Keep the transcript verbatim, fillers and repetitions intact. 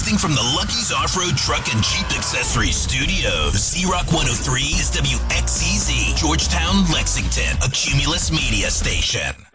Broadcasting from the Lucky's Off-Road Truck and Jeep Accessories Studios. Z-Rock one oh three is W X C Z, Georgetown, Lexington, a Cumulus media station.